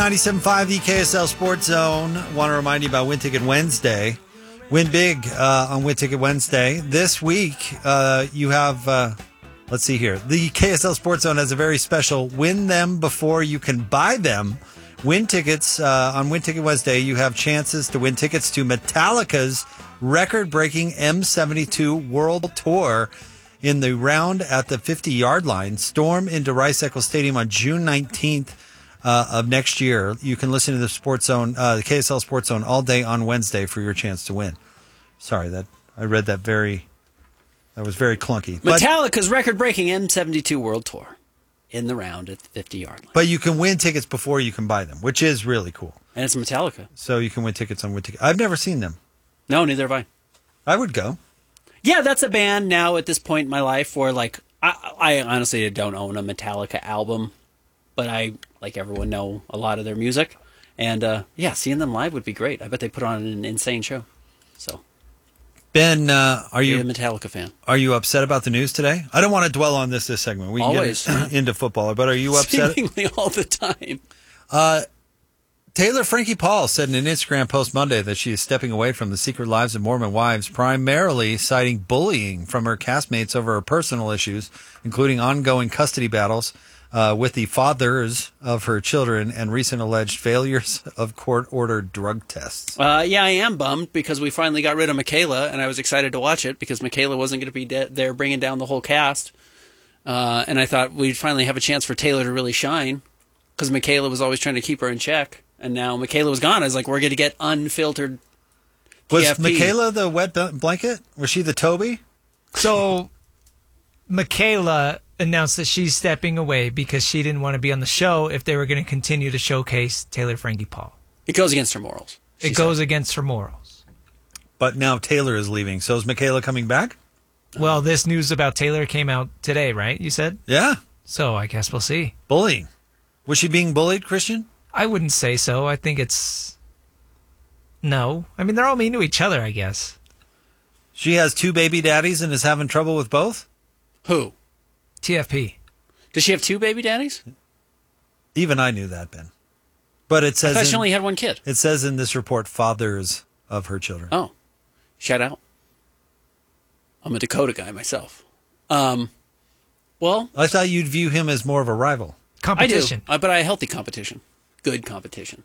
97.5, the KSL Sports Zone. Want to remind you about Win Ticket Wednesday. Win big on Win Ticket Wednesday. This week, you have, let's see here. The KSL Sports Zone has a very special win them before you can buy them. Win tickets on Win Ticket Wednesday. You have chances to win tickets to Metallica's record-breaking M72 World Tour in the round at the 50-yard line. Storm into Rice-Eccles Stadium on June 19th. Of next year. You can listen to the Sports Zone, the KSL Sports Zone all day on Wednesday for your chance to win. Sorry, that I read that was very clunky. Metallica's record-breaking M72 World Tour in the round at the 50-yard line. But you can win tickets before you can buy them, which is really cool. And it's Metallica. So you can win tickets on Win Ticket. I've never seen them. No, neither have I. I would go. Yeah, that's a band now at this point in my life where, like, I honestly don't own a Metallica album, but I, like everyone, know a lot of their music. And, yeah, seeing them live would be great. I bet they put on an insane show. So, Ben, are you a Metallica fan? Are you upset about the news today? I don't want to dwell on this segment. We can Always. Get into football, but are you upset? Seemingly all the time. Taylor Frankie Paul said in an Instagram post Monday that she is stepping away from the Secret Lives of Mormon Wives, primarily citing bullying from her castmates over her personal issues, including ongoing custody battles with the fathers of her children and recent alleged failures of court-ordered drug tests. Yeah, I am bummed because we finally got rid of Michaela, and I was excited to watch it because Michaela wasn't going to be there bringing down the whole cast. And I thought we'd finally have a chance for Taylor to really shine because Michaela was always trying to keep her in check. And now Michaela was gone. I was like, we're going to get unfiltered TFP. Was Michaela the wet blanket? Was she the Toby? So Michaela announced that she's stepping away because she didn't want to be on the show if they were going to continue to showcase Taylor Frankie Paul. It goes against her morals. It goes against her morals. But now Taylor is leaving. So is Michaela coming back? Well, this news about Taylor came out today, right? You said? Yeah. So I guess we'll see. Bullying. Was she being bullied, Christian? I wouldn't say so. I think it's... No. I mean, they're all mean to each other, I guess. She has 2 baby daddies and is having trouble with both? Who? TFP. Does she have 2 baby daddies? Even I knew that, Ben. But it says... I thought she only had 1 kid. It says in this report, fathers of her children. Oh. Shout out. I'm a Dakota guy myself. Well... I thought you'd view him as more of a rival. Competition. I do, but a healthy competition. Good competition.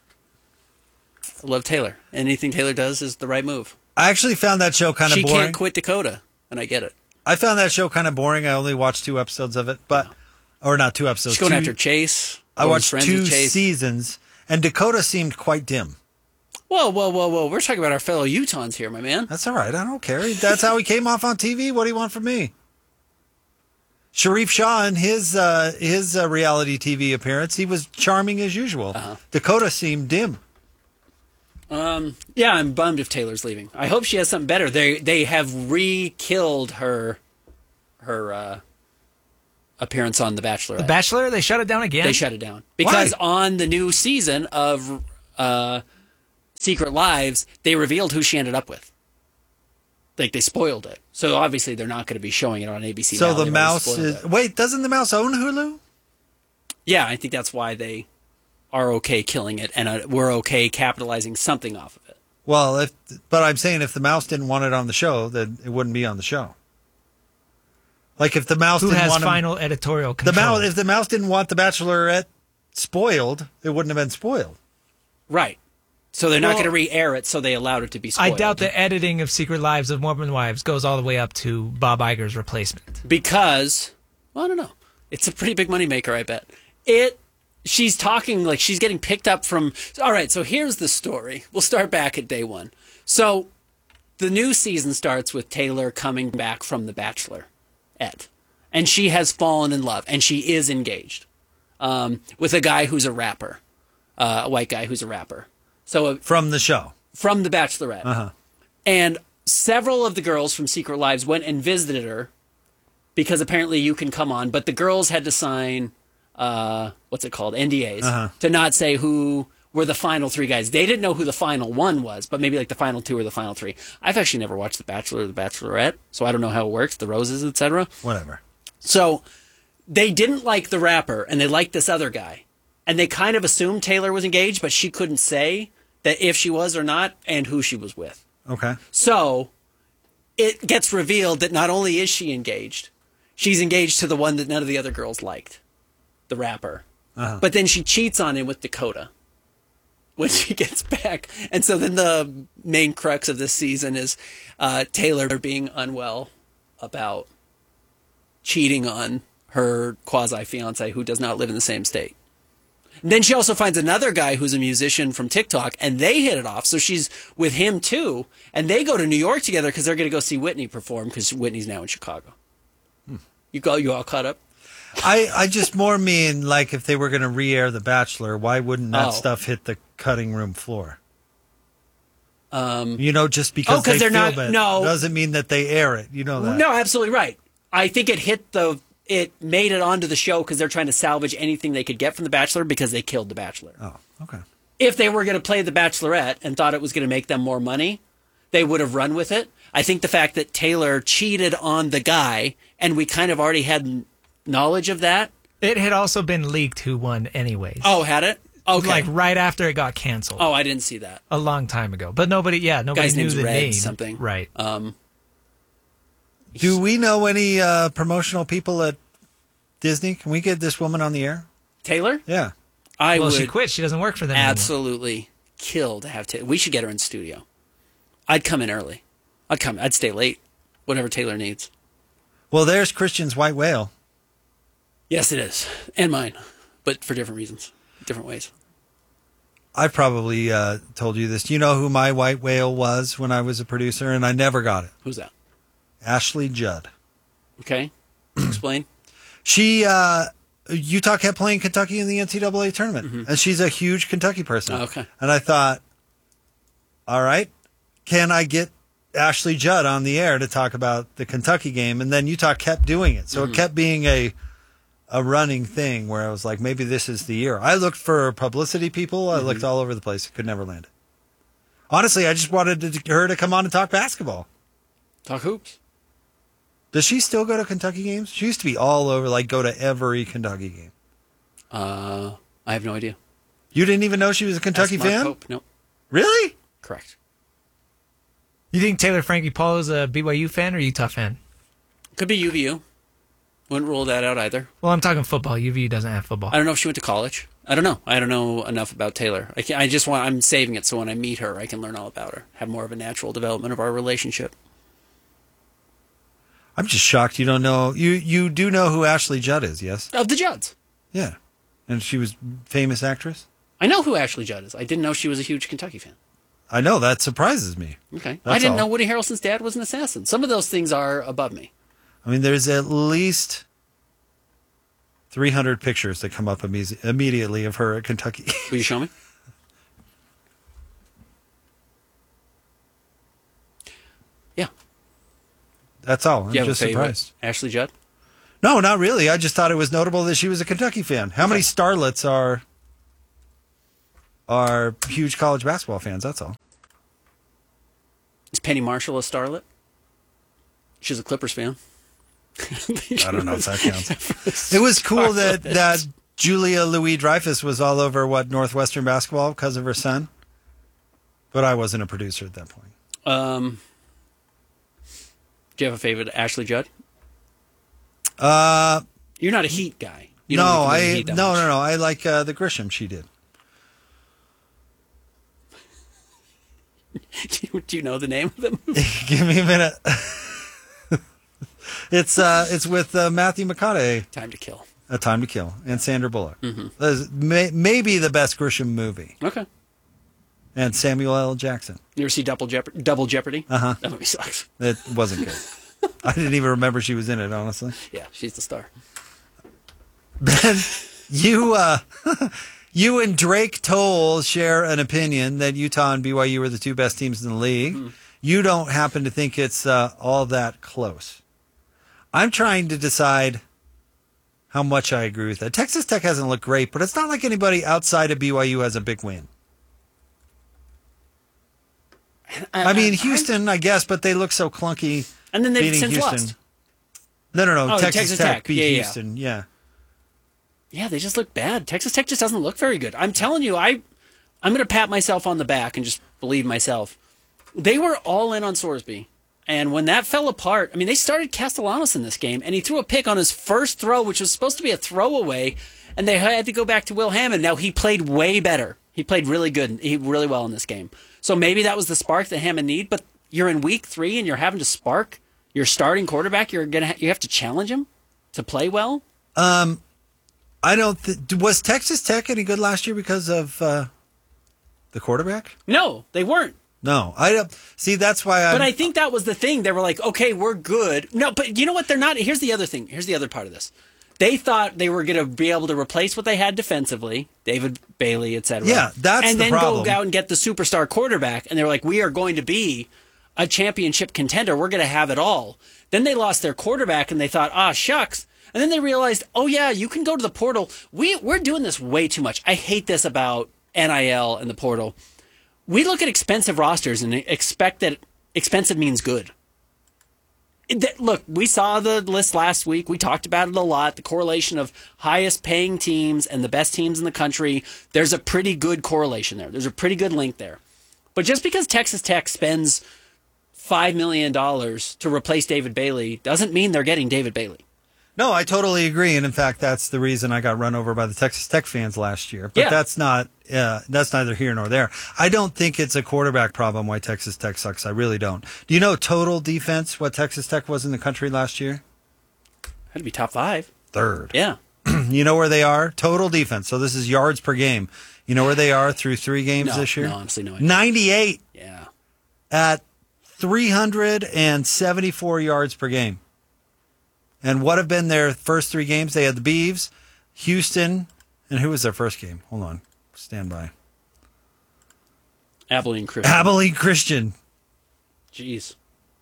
I love Taylor. Anything Taylor does is the right move. I actually found that show kind of boring. She can't quit Dakota, and I get it. I found that show kind of boring. I only watched 2 episodes of it, or not 2 episodes. She's going after Chase. I watched 2 seasons, and Dakota seemed quite dim. Whoa. We're talking about our fellow Utahns here, my man. That's all right. I don't care. That's how he came off on TV. What do you want from me? Sharif Shah in his reality TV appearance, he was charming as usual. Dakota seemed dim. Yeah, I'm bummed if Taylor's leaving. I hope she has something better. They have re-killed her appearance on The Bachelor. The Bachelor? They shut it down again? They shut it down. Because on the new season of Secret Lives, they revealed who she ended up with. Like, they spoiled it. So, obviously, they're not going to be showing it on ABC So, now. the mouse is... Wait, doesn't the mouse own Hulu? Yeah, I think that's why they are okay killing it, and we're okay capitalizing something off of it. Well, but I'm saying if the mouse didn't want it on the show, then it wouldn't be on the show. Like, if the mouse Who didn't has want final editorial control? if the mouse didn't want The Bachelorette spoiled, it wouldn't have been spoiled. Right. So they're not going to re-air it, so they allowed it to be spoiled. I doubt the editing of Secret Lives of Mormon Wives goes all the way up to Bob Iger's replacement. Because, well, I don't know. It's a pretty big moneymaker, I bet. She's talking like she's getting picked up from... All right, so here's the story. We'll start back at day 1. So the new season starts with Taylor coming back from The Bachelorette. And she has fallen in love, and she is engaged with a guy who's a rapper, a white guy who's a rapper. So from the show. From The Bachelorette. And several of the girls from Secret Lives went and visited her because apparently you can come on, but the girls had to sign, what's it called, NDAs, to not say who were the final 3 guys. They didn't know who the final 1 was, but maybe like the final 2 or the final 3. I've actually never watched The Bachelor or The Bachelorette, so I don't know how it works, the roses, etc. Whatever. So they didn't like the rapper, and they liked this other guy. and they kind of assumed Taylor was engaged, but she couldn't say that if she was or not and who she was with. Okay. So it gets revealed that not only is she engaged, she's engaged to the one that none of the other girls liked, the rapper. But then she cheats on him with Dakota when she gets back. And so then the main crux of this season is Taylor being unwell about cheating on her quasi-fiance who does not live in the same state. And then she also finds another guy who's a musician from TikTok, and they hit it off. So she's with him too, and they go to New York together because they're going to go see Whitney perform because Whitney's now in Chicago. You all caught up? I just more mean like if they were going to re-air The Bachelor, why wouldn't that stuff hit the cutting room floor? Just because they they're film not. it No, doesn't mean that they air it. You know that. No, absolutely right. I think it made it onto the show because they're trying to salvage anything they could get from The Bachelor because they killed The Bachelor. Oh, okay. If they were going to play The Bachelorette and thought it was going to make them more money, they would have run with it. I think the fact that Taylor cheated on the guy, and we kind of already had knowledge of that. It had also been leaked who won anyways. Oh, had it? Okay. Like right after it got canceled. Oh, I didn't see that. A long time ago. But nobody Guy's knew name's the Red name. something. Right. Do we know any promotional people at Disney? Can we get this woman on the air? Taylor? Yeah. Well, would she quit. She doesn't work for them anymore. absolutely kill to have Taylor. We should get her in studio. I'd come in early. I'd stay late. Whatever Taylor needs. Well, there's Christian's white whale. Yes, it is. And mine. But for different reasons. Different ways. I probably told you this. Do you know who my white whale was when I was a producer? And I never got it. Who's that? Ashley Judd. Okay. Explain. She, Utah kept playing Kentucky in the NCAA tournament. And she's a huge Kentucky person. Oh, okay. And I thought, all right, can I get Ashley Judd on the air to talk about the Kentucky game? And then Utah kept doing it. So it kept being a running thing where I was like, maybe this is the year. I looked for publicity people. I looked all over the place. Could never land it. Honestly, I just wanted her to come on and talk basketball. Talk hoops. Does she still go to Kentucky games? She used to be all over, like go to every Kentucky game. I have no idea. You didn't even know she was a Kentucky Ask Mark fan? Pope. No. Really? Correct. You think Taylor Frankie Paul is a BYU fan or Utah fan? Could be UVU. Wouldn't rule that out either. Well, I'm talking football. UVU doesn't have football. I don't know if she went to college. I don't know. I don't know enough about Taylor. I'm saving it so when I meet her, I can learn all about her. Have more of a natural development of our relationship. I'm just shocked you don't know. You do know who Ashley Judd is, yes? Of the Judds. Yeah. And she was famous actress? I know who Ashley Judd is. I didn't know she was a huge Kentucky fan. I know. That surprises me. Okay. That's I didn't all. know Woody Harrelson's dad was an assassin. Some of those things are above me. I mean, there's at least 300 pictures that come up immediately of her at Kentucky. Will you show me? Yeah. That's all. I'm Do you have just a favorite? surprised. Ashley Judd? No, not really. I just thought it was notable that she was a Kentucky fan. How many starlets are huge college basketball fans? That's all. Is Penny Marshall a starlet? She's a Clippers fan. I don't know if that counts. It was cool that Julia Louis-Dreyfus was all over Northwestern basketball because of her son. But I wasn't a producer at that point. Do you have a favorite Ashley Judd? You're not a Heat guy. You don't No, like the Heat that much. no. I like the Grisham she did. Do you know the name of the movie? Give me a minute. It's with Matthew McConaughey. Time to Kill. A Time to Kill and Sandra Bullock. That's maybe the best Grisham movie. Okay. And Samuel L. Jackson. You ever see Double Jeopardy? Uh-huh. That movie sucks. It wasn't good. I didn't even remember she was in it, honestly. Yeah, she's the star. Ben, you and Drake Toll share an opinion that Utah and BYU are the two best teams in the league. You don't happen to think it's all that close. I'm trying to decide how much I agree with that. Texas Tech hasn't looked great, but it's not like anybody outside of BYU has a big win. I mean, Houston, I guess, but they look so clunky. And then they've beating since Houston. lost. No. Oh, Texas Tech beat Yeah. Houston. Yeah. Yeah, they just look bad. Texas Tech just doesn't look very good. I'm telling you, I'm going to pat myself on the back and just believe myself. They were all in on Sorsby. And when that fell apart, I mean, they started Castellanos in this game, and he threw a pick on his first throw, which was supposed to be a throwaway, and they had to go back to Will Hammond. Now, he played way better. He played really good, really well in this game. So maybe that was the spark that Hammond needed, but you're in week 3 and you're having to spark your starting quarterback. You have to challenge him to play well. I don't. Was Texas Tech any good last year because of the quarterback? No, they weren't. No, I don't see. That's why. But I think that was the thing. They were like, okay, we're good. No, but you know what? They're not. Here's the other thing. Here's the other part of this. They thought they were going to be able to replace what they had defensively, David Bailey, et cetera. Yeah, that's and the then problem. go out and get the superstar quarterback. And they were like, we are going to be a championship contender. We're going to have it all. Then they lost their quarterback, and they thought, shucks. And then they realized, oh yeah, you can go to the portal. We're doing this way too much. I hate this about NIL and the portal. We look at expensive rosters and expect that expensive means good. Look, we saw the list last week. We talked about it a lot. The correlation of highest paying teams and the best teams in the country. There's a pretty good correlation there. There's a pretty good link there. But just because Texas Tech spends $5 million to replace David Bailey doesn't mean they're getting David Bailey. No, I totally agree, and in fact, that's the reason I got run over by the Texas Tech fans last year. But that's neither here nor there. I don't think it's a quarterback problem why Texas Tech sucks. I really don't. Do you know total defense what Texas Tech was in the country last year? Had to be top 5. Third. Yeah. You know where they are? Total defense. So this is yards per game. You know where they are through 3 games this year? No, honestly, no idea. 98. Yeah. At 374 yards per game. And what have been their first 3 games? They had the Beavs, Houston, and who was their first game? Hold on. Stand by. Abilene Christian. Abilene Christian. Jeez.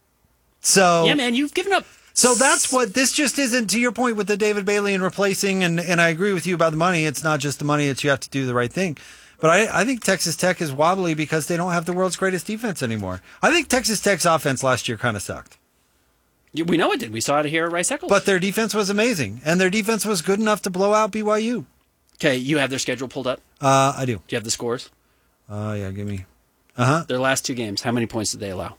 So yeah, man, you've given up. So that's what this just isn't, to your point with the David Bailey and replacing, and I agree with you about the money. It's not just the money, it's you have to do the right thing. But I think Texas Tech is wobbly because they don't have the world's greatest defense anymore. I think Texas Tech's offense last year kind of sucked. We know it did. We saw it here at Rice Eccles. But their defense was amazing, and their defense was good enough to blow out BYU. Okay, you have their schedule pulled up? I do. Do you have the scores? Yeah, give me. Their last 2 games, how many points did they allow?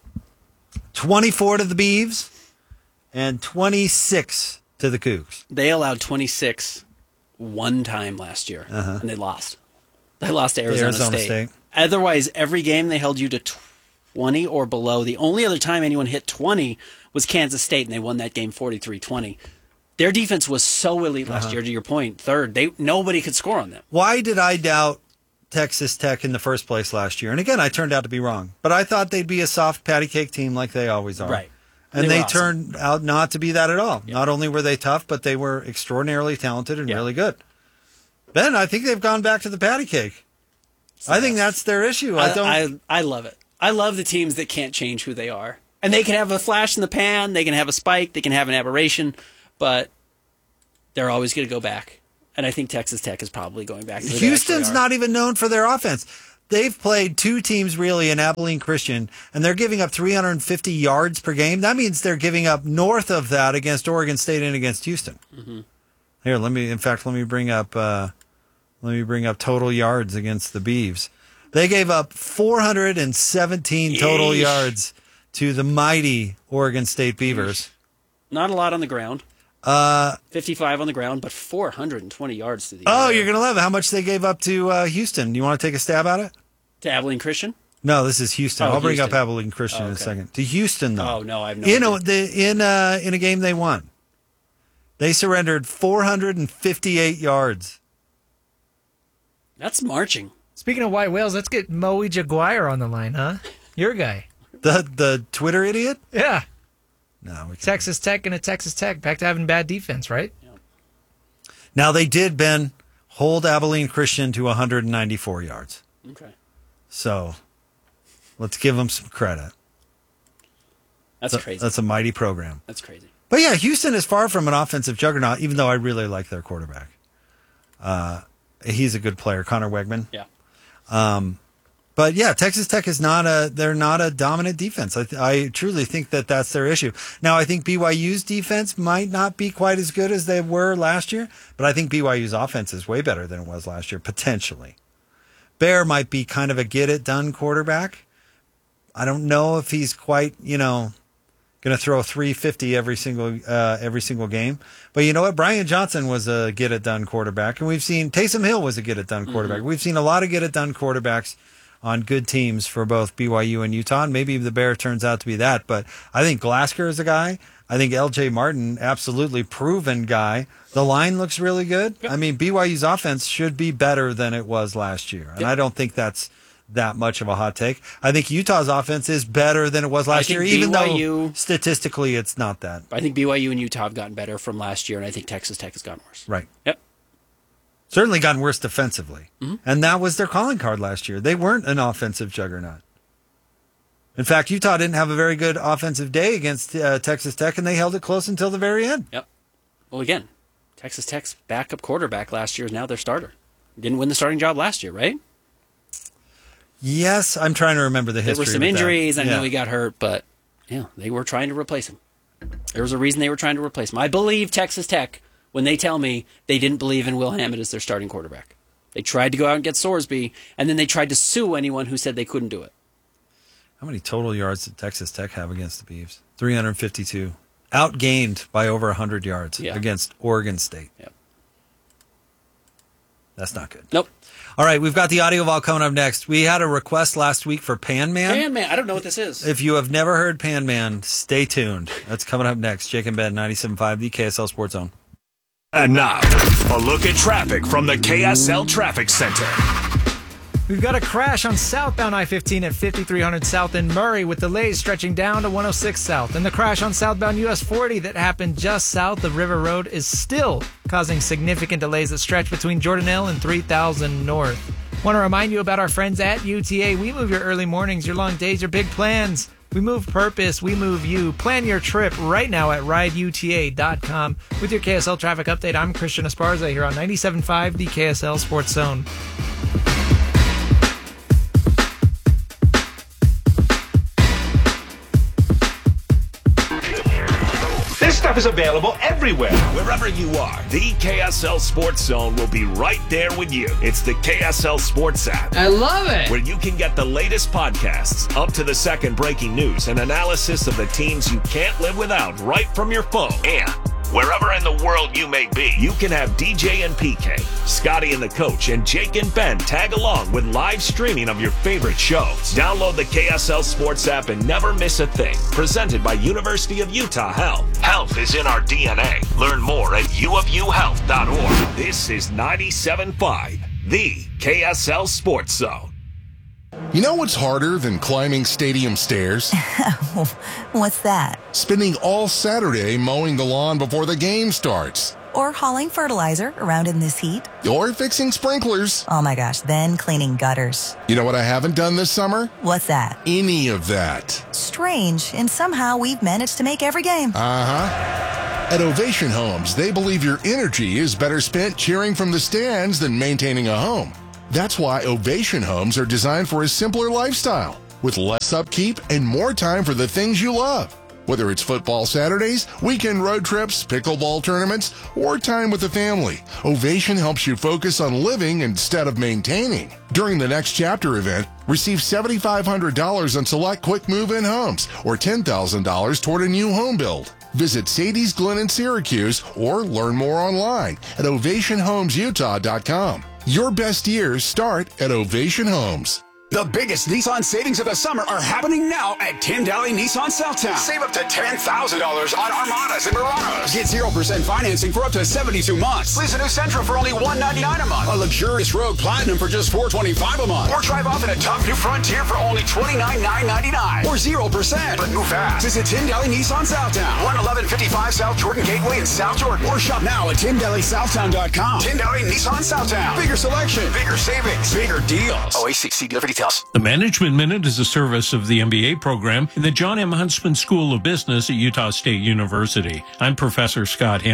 24 to the Beavs and 26 to the Cougs. They allowed 26 one time last year, and they lost. They lost to Arizona State. Otherwise, every game they held you to 20 or below. The only other time anyone hit 20 was Kansas State, and they won that game 43-20. Their defense was so elite last year, to your point, third. Nobody could score on them. Why did I doubt Texas Tech in the first place last year? And again, I turned out to be wrong. But I thought they'd be a soft patty cake team like they always are. Right. And they awesome. turned out not to be that at all. Yep. Not only were they tough, but they were extraordinarily talented and really good. Ben, I think they've gone back to the patty cake. I think that's their issue. I love it. I love the teams that can't change who they are. And they can have a flash in the pan, they can have a spike, they can have an aberration, but they're always going to go back. And I think Texas Tech is probably going back to the Houston's not even known for their offense. They've played 2 teams really in Abilene Christian, and they're giving up 350 yards per game. That means they're giving up north of that against Oregon State and against Houston. Mm-hmm. Here, let me bring up total yards against the Beavs. They gave up 417 total yards to the mighty Oregon State Beavers. Not a lot on the ground. 55 on the ground, but 420 yards to the air. You're going to love it. How much they gave up to Houston. You want to take a stab at it? To Abilene Christian? No, this is Houston. I'll bring Houston. up Abilene Christian in a second. To Houston, though. Oh, no, I have no idea. In a game they won, they surrendered 458 yards. That's marching. Speaking of white whales, let's get Moe Jaguar on the line, huh? Your guy. The Twitter idiot? Yeah. No, we can't. Texas Tech and a Texas Tech. Back to having bad defense, right? Yeah. Now, they did, Ben, hold Abilene Christian to 194 yards. Okay. So, let's give them some credit. That's crazy. That's a mighty program. That's crazy. But yeah, Houston is far from an offensive juggernaut, even though I really like their quarterback. He's a good player, Connor Wegman. Yeah. But yeah, Texas Tech is they're not a dominant defense. I truly think that that's their issue. Now, I think BYU's defense might not be quite as good as they were last year, but I think BYU's offense is way better than it was last year, potentially. Bear might be kind of a get-it-done quarterback. I don't know if he's quite, going to throw 350 every single game. But you know what? Brian Johnson was a get-it-done quarterback, and we've seen Taysom Hill was a get-it-done quarterback. Mm-hmm. We've seen a lot of get-it-done quarterbacks on good teams for both BYU and Utah, and maybe the Bear turns out to be that. But I think Glasgow is a guy. I think L.J. Martin, absolutely proven guy. The line looks really good. Yep. I mean, BYU's offense should be better than it was last year, and I don't think that's that much of a hot take. I think Utah's offense is better than it was last year, even though statistically it's not that. I think BYU and Utah have gotten better from last year, and I think Texas Tech has gotten worse. Right. Yep. Certainly gotten worse defensively. Mm-hmm. And that was their calling card last year. They weren't an offensive juggernaut. In fact, Utah didn't have a very good offensive day against Texas Tech, and they held it close until the very end. Yep. Well, again, Texas Tech's backup quarterback last year is now their starter. Didn't win the starting job last year, right? Yes, I'm trying to remember the history. There were some injuries. I know he got hurt, but they were trying to replace him. There was a reason they were trying to replace him. I believe Texas Tech when they tell me they didn't believe in Will Hammond as their starting quarterback. They tried to go out and get Sorsby, and then they tried to sue anyone who said they couldn't do it. How many total yards did Texas Tech have against the Beavs? 352. Outgained by over 100 yards against Oregon State. Yep. That's not good. Nope. All right, we've got the audio vault coming up next. We had a request last week for Pan Man. Pan Man, I don't know what this is. If you have never heard Pan Man, stay tuned. That's coming up next. Jake and Ben, 97.5, the KSL Sports Zone. And now, a look at traffic from the KSL Traffic Center. We've got a crash on southbound I-15 at 5300 South in Murray with delays stretching down to 106 South. And the crash on southbound US 40 that happened just south of River Road is still causing significant delays that stretch between Jordanelle and 3000 North. Want to remind you about our friends at UTA. We move your early mornings, your long days, your big plans. We move purpose, we move you. Plan your trip right now at rideuta.com. With your KSL traffic update, I'm Christian Esparza here on 97.5, the KSL Sports Zone. This stuff is available everywhere. Wherever you are, the KSL Sports Zone will be right there with you. It's the KSL Sports app. I love it. Where you can get the latest podcasts, up to the second breaking news, and analysis of the teams you can't live without right from your phone. And wherever in the world you may be, you can have DJ and PK, Scotty and the Coach, and Jake and Ben tag along with live streaming of your favorite shows. Download the KSL Sports app and never miss a thing. Presented by University of Utah Health. Health is in our DNA. Learn more at uofuhealth.org. This is 97.5, the KSL Sports Zone. You know what's harder than climbing stadium stairs? What's that? Spending all Saturday mowing the lawn before the game starts. Or hauling fertilizer around in this heat. Or fixing sprinklers. Oh my gosh, then cleaning gutters. You know what I haven't done this summer? What's that? Any of that. Strange, and somehow we've managed to make every game. At Ovation Homes, they believe your energy is better spent cheering from the stands than maintaining a home. That's why Ovation Homes are designed for a simpler lifestyle, with less upkeep and more time for the things you love. Whether it's football Saturdays, weekend road trips, pickleball tournaments, or time with the family, Ovation helps you focus on living instead of maintaining. During the Next Chapter event, receive $7,500 on select quick move-in homes or $10,000 toward a new home build. Visit Sadie's Glen in Syracuse or learn more online at ovationhomesutah.com. Your best years start at Ovation Homes. The biggest Nissan savings of the summer are happening now at Tyndale Nissan Southtown. Save up to $10,000 on Armadas and Muranos. Get 0% financing for up to 72 months. Lease a new Sentra for only $199 a month. A luxurious Rogue Platinum for just $425 a month. Or drive off in a top new Frontier for only $29,999. Or 0%. But move fast. Visit Tyndale Nissan Southtown. 11155 South Jordan Gateway in South Jordan. Or shop now at TyndaleSouthtown.com. Tyndale Nissan Southtown. Bigger selection. Bigger savings. Bigger deals. OACC dealer for details. The Management Minute is a service of the MBA program in the John M. Huntsman School of Business at Utah State University. I'm Professor Scott Hammond.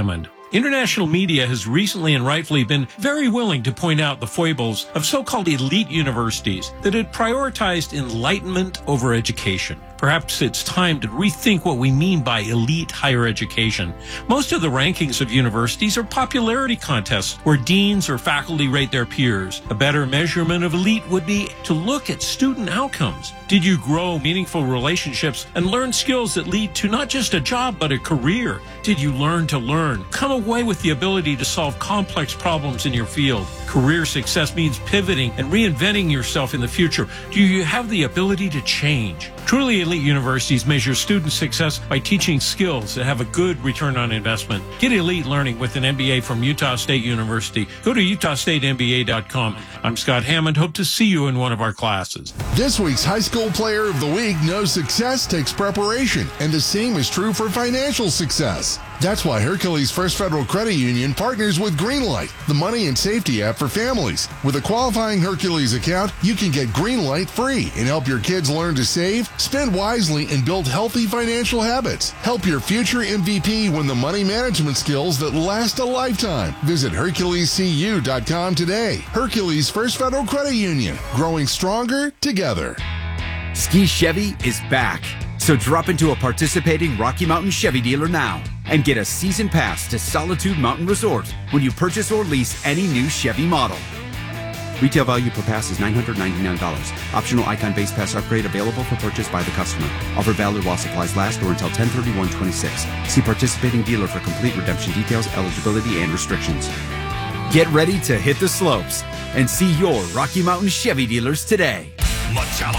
International media has recently and rightfully been very willing to point out the foibles of so-called elite universities that had prioritized enlightenment over education. Perhaps it's time to rethink what we mean by elite higher education. Most of the rankings of universities are popularity contests where deans or faculty rate their peers. A better measurement of elite would be to look at student outcomes. Did you grow meaningful relationships and learn skills that lead to not just a job but a career? Did you learn to learn? Come away with the ability to solve complex problems in your field. Career success means pivoting and reinventing yourself in the future. Do you have the ability to change? Truly elite universities measure student success by teaching skills that have a good return on investment. Get elite learning with an MBA from Utah State University. Go to utahstatemba.com. I'm Scott Hammond. Hope to see you in one of our classes. This week's High School Player of the Week knows success takes preparation, and the same is true for financial success. That's why Hercules First Federal Credit Union partners with Greenlight, the money and safety app for families. With a qualifying Hercules account, you can get Greenlight free and help your kids learn to save, spend wisely, and build healthy financial habits. Help your future MVP win the money management skills that last a lifetime. Visit HerculesCU.com today. Hercules First Federal Credit Union, growing stronger together. Ski Chevy is back. So drop into a participating Rocky Mountain Chevy dealer now and get a season pass to Solitude Mountain Resort when you purchase or lease any new Chevy model. Retail value per pass is $999. Optional Icon base pass upgrade available for purchase by the customer. Offer valid while supplies last or until 10/31/26. See participating dealer for complete redemption details, eligibility, and restrictions. Get ready to hit the slopes and see your Rocky Mountain Chevy dealers today.